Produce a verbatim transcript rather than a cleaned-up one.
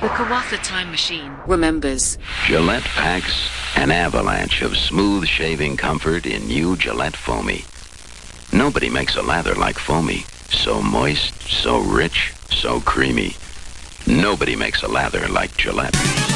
The Kawatha Time Machine remembers. Gillette packs an avalanche of smooth shaving comfort in new Gillette Foamy. Nobody makes a lather like Foamy. So moist, so rich, so creamy. Nobody makes a lather like Gillette.